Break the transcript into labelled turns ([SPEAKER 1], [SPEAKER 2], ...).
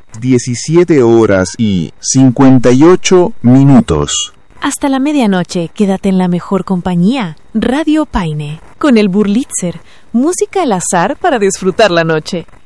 [SPEAKER 1] 17 horas y 58 minutos.
[SPEAKER 2] Hasta la medianoche, quédate en la mejor compañía. Radio Paine, con el Burlitzer, música al azar para disfrutar la noche.